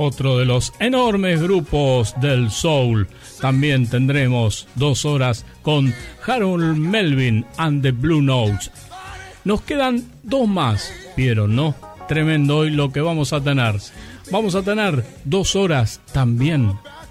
otro de los enormes grupos del soul. También tendremos 2 horas con Harold Melvin and the Blue Notes. Nos quedan 2 más, pero no, tremendo hoy lo que vamos a tener. Vamos a tener 2 horas también